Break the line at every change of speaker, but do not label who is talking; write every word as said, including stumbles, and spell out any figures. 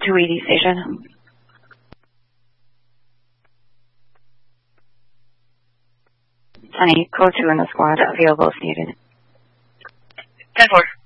two eighty station. Sunny, code two in the squad, available if needed.
ten four.